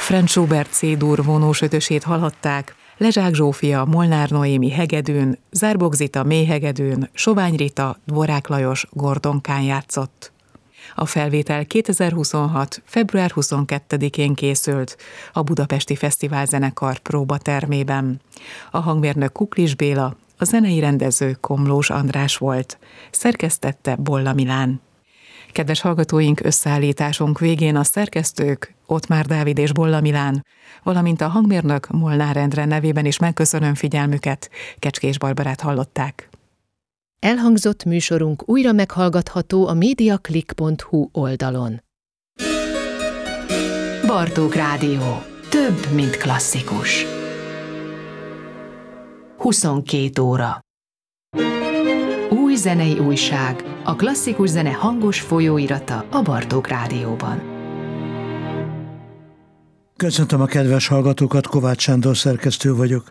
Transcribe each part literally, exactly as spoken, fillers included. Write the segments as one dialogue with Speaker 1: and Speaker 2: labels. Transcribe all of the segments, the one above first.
Speaker 1: Franz Schubert C-dur vonós ötösét hallhatták, Lezsák Zsófia Molnár Noémi hegedűn, Zárbog Zita mélyhegedűn, Sovány Rita Dvorák Lajos gordonkán játszott. A felvétel kétezer-huszonhat. február huszonkettedikén készült a Budapesti Fesztiválzenekar próbatermében. A hangmérnök Kuklis Béla, a zenei rendező Komlós András volt, szerkesztette Bolla Milán. Kedves hallgatóink, összeállításunk végén a szerkesztők Ottmár Dávid és Bolla Milán, valamint a hangmérnök Molnár Endre nevében is megköszönöm figyelmüket, Kecskés Barbarát hallották.
Speaker 2: Elhangzott műsorunk újra meghallgatható a mediaclick pont hu oldalon. Bartók Rádió. Több, mint klasszikus. huszonkét óra. Új zenei újság. A klasszikus zene hangos folyóirata a Bartók Rádióban.
Speaker 3: Köszöntöm a kedves hallgatókat, Kovács Sándor szerkesztő vagyok.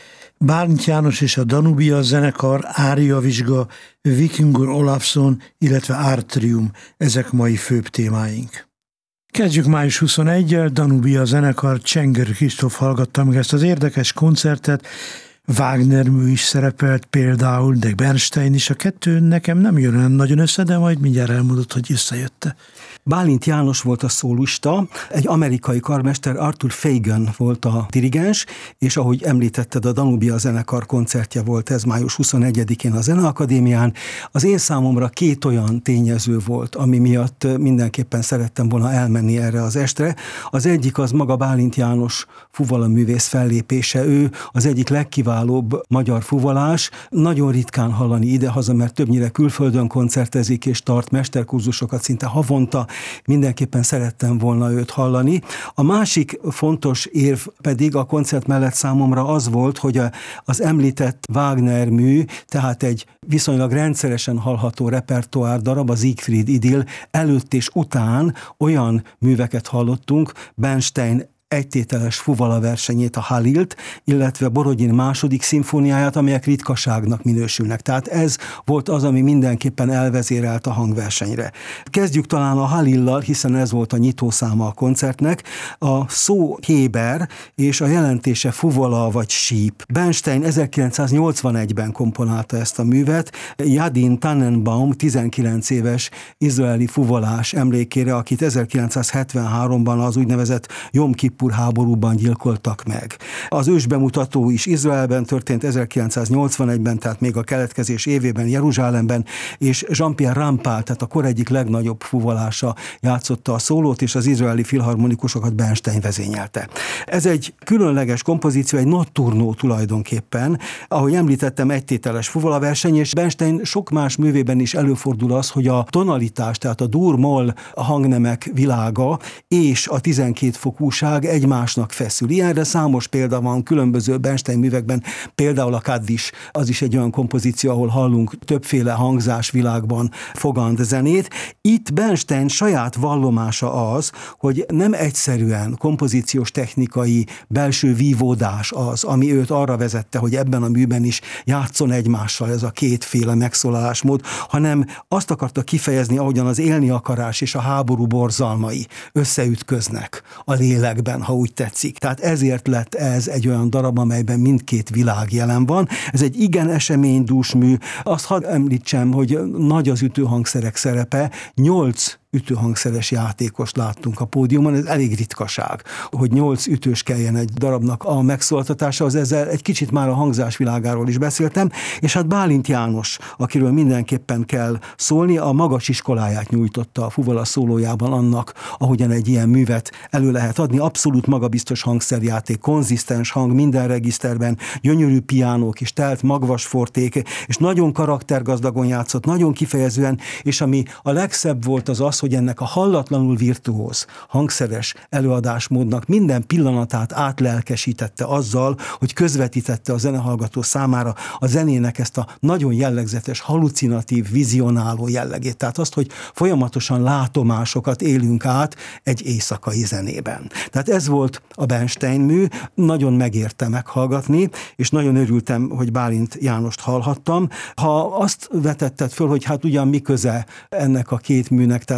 Speaker 3: Bálint János és a Danubia zenekar, Ária Vizsga, Vikingur Olafsson, illetve Artrium, ezek mai főbb témáink. Kezdjük május huszonegyedikével, Danubia zenekar, Csenger Kristóf hallgatta meg ezt az érdekes koncertet, Wagner mű is szerepelt például, de Bernstein is, a kettő nekem nem jön olyan nagyon össze, de majd mindjárt elmondott, hogy összejött.
Speaker 4: Bálint János volt a szólista, egy amerikai karmester, Arthur Fagan volt a dirigens, és ahogy említetted, a Danubia zenekar koncertje volt ez május huszonegyedikén a Zeneakadémián. Az én számomra két olyan tényező volt, ami miatt mindenképpen szerettem volna elmenni erre az estre. Az egyik az maga Bálint János fuvalaművész fellépése. Ő az egyik legkiválóbb magyar fuvalás. Nagyon ritkán hallani idehaza, mert többnyire külföldön koncertezik és tart mesterkurzusokat szinte havonta. Mindenképpen szerettem volna őt hallani. A másik fontos érv pedig a koncert mellett számomra az volt, hogy az említett Wagner mű, tehát egy viszonylag rendszeresen hallható repertoár darab, az Siegfried Idyll előtt és után olyan műveket hallottunk, Bernstein egytételes fuvala versenyét, a Halilt, illetve Borodin második szimfóniáját, amelyek ritkaságnak minősülnek. Tehát ez volt az, ami mindenképpen elvezérelt a hangversenyre. Kezdjük talán a Halillal, hiszen ez volt a nyitószáma a koncertnek. A szó héber, és a jelentése fuvala vagy síp. Bernstein ezerkilencszáznyolcvanegyben komponálta ezt a művet, Yadin Tannenbaum tizenkilenc éves izraeli fuvalás emlékére, akit ezerkilencszázhetvenháromban az úgynevezett Jom Kippur háborúban gyilkoltak meg. Az ősbemutató is Izraelben történt ezerkilencszáznyolcvanegyben, tehát még a keletkezés évében Jeruzsálemben, és Jean-Pierre Rampal, tehát a kor egyik legnagyobb fuvalása játszotta a szólót, és az izraeli filharmonikusokat Bernstein vezényelte. Ez egy különleges kompozíció, egy notturno tulajdonképpen, ahogy említettem, egytételes fuvalaverseny, és Bernstein sok más művében is előfordul az, hogy a tonalitás, tehát a dur-moll hangnemek világa és a tizenkét fokúság egymásnak feszül. Ilyenre számos példa van különböző Bernstein művekben, például a Kaddish, az is egy olyan kompozíció, ahol hallunk többféle hangzásvilágban fogant zenét. Itt Bernstein saját vallomása az, hogy nem egyszerűen kompozíciós technikai belső vívódás az, ami őt arra vezette, hogy ebben a műben is játszon egymással ez a kétféle megszólalásmód, hanem azt akarta kifejezni, ahogyan az élni akarás és a háború borzalmai összeütköznek a lélekben, ha úgy tetszik. Tehát ezért lett ez egy olyan darab, amelyben mindkét világ jelen van. Ez egy igen eseménydús mű. Azt hadd említsem, hogy nagy az ütőhangszerek szerepe, nyolc ütőhangszeres játékost láttunk a pódiumon, ez elég ritkaság, hogy nyolc ütős kelljen egy darabnak a megszólaltatása, az ezzel egy kicsit már a hangzás világáról is beszéltem, és hát Bálint János, akiről mindenképpen kell szólni, a magas iskoláját nyújtotta a fuvala szólójában annak, ahogyan egy ilyen művet elő lehet adni, abszolút magabiztos hangszerjáték, konzisztens hang minden regiszterben, gyönyörű piánók és telt magvas forték, és nagyon karaktergazdagon játszott, nagyon kifejezően, és ami a legszebb volt az az, hogy ennek a hallatlanul virtuóz, hangszeres előadásmódnak minden pillanatát átlelkesítette azzal, hogy közvetítette a zenehallgató számára a zenének ezt a nagyon jellegzetes, halucinatív, vizionáló jellegét. Tehát azt, hogy folyamatosan látomásokat élünk át egy éjszakai zenében. Tehát ez volt a Bernstein mű, nagyon megérte meghallgatni, és nagyon örültem, hogy Bálint Jánost hallhattam. Ha azt vetetted föl, hogy hát ugyan mi köze ennek a két műnek, tehát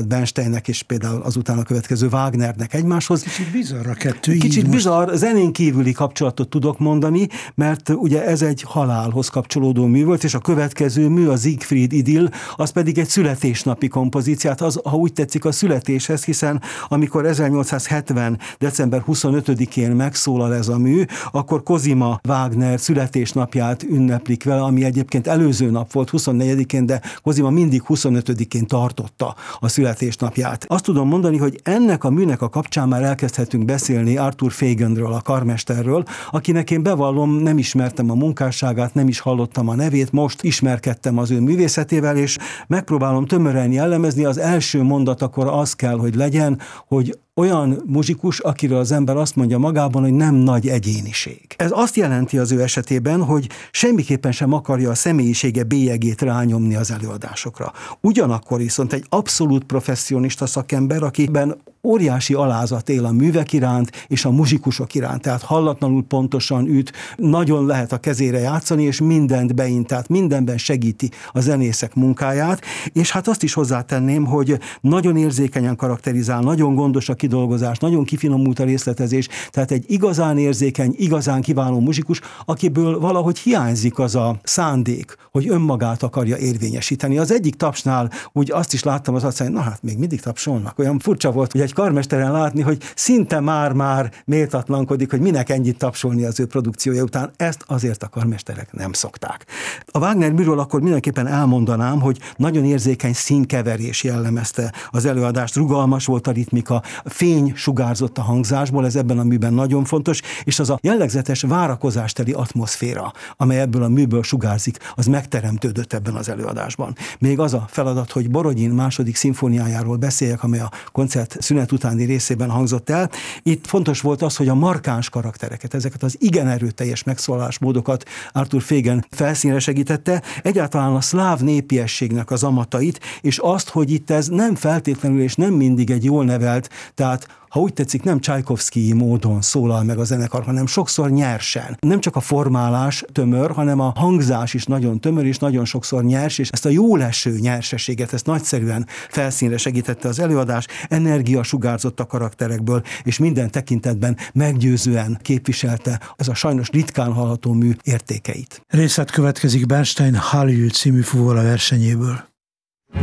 Speaker 4: Bernsteinnek és például azután a következő Wagnernek egymáshoz.
Speaker 3: Kicsit bizarr a kettő.
Speaker 4: Kicsit bizarr, zenén kívüli kapcsolatot tudok mondani, mert ugye ez egy halálhoz kapcsolódó mű volt, és a következő mű, a Siegfried idill, az pedig egy születésnapi kompozíciát, az, ha úgy tetszik, a születéshez, hiszen amikor ezernyolcszázhetven. december huszonötödikén megszólal ez a mű, akkor Cosima Wagner születésnapját ünneplik vele, ami egyébként előző nap volt, huszonnegyedikén, de Cosima mindig huszonötödikén tartotta a születésnapját. Azt tudom mondani, hogy ennek a műnek a kapcsán már elkezdhetünk beszélni Arthur Faganről, a karmesterről, akinek én bevallom, nem ismertem a munkásságát, nem is hallottam a nevét, most ismerkedtem az ő művészetével, és megpróbálom tömören jellemezni. Az első mondat akkor az kell, hogy legyen, hogy olyan muzsikus, akiről az ember azt mondja magában, hogy nem nagy egyéniség. Ez azt jelenti az ő esetében, hogy semmiképpen sem akarja a személyisége bélyegét rányomni az előadásokra. Ugyanakkor viszont egy abszolút professzionista szakember, akiben óriási alázat él a művek iránt és a muzsikusok iránt, tehát hallatlanul pontosan üt, nagyon lehet a kezére játszani, és mindent beint, tehát mindenben segíti a zenészek munkáját, és hát azt is hozzátenném, hogy nagyon érzékenyen karakterizál, nagyon gondos a kidolgozás, nagyon kifinomult a részletezés, tehát egy igazán érzékeny, igazán kiváló muzsikus, akiből valahogy hiányzik az a szándék, hogy önmagát akarja érvényesíteni. Az egyik tapsnál úgy azt is láttam az arcán, na hát még mindig tapsolnak. Olyan furcsa volt, hogy egy karmesteren látni, hogy szinte már-már méltatlankodik, hogy minek ennyit tapsolni az ő produkciója után. Ezt azért a karmesterek nem szokták. A Wagner műről akkor mindenképpen elmondanám, hogy nagyon érzékeny színkeverés jellemezte az előadást, rugalmas volt a ritmika, fény sugárzott a hangzásból, ez ebben a műben nagyon fontos, és az a jellegzetes várakozásteli atmoszféra, amely ebből a műből sugárzik, az megteremtődött ebben az előadásban. Még az a feladat, hogy Borodin második szimfóniájáról beszéljek, amely a koncert szünet utáni részében hangzott el. Itt fontos volt az, hogy a markáns karaktereket, ezeket az igen erőteljes megszólalásmódokat Arthur Fagan felszínre segítette, egyáltalán a szláv népiességnek az amatait, és azt, hogy itt ez nem feltétlenül és nem mindig egy jól nevelt, tehát ha úgy tetszik, nem Csajkovszkiji módon szólal meg a zenekar, hanem sokszor nyersen. Nem csak a formálás tömör, hanem a hangzás is nagyon tömör, és nagyon sokszor nyers, és ezt a jóleső nyersességet, ezt nagyszerűen felszínre segítette az előadás, energia sugárzott a karakterekből, és minden tekintetben meggyőzően képviselte ez a sajnos ritkán hallható mű értékeit.
Speaker 3: Részlet következik Bernstein Hallyu című fuvola versenyéből.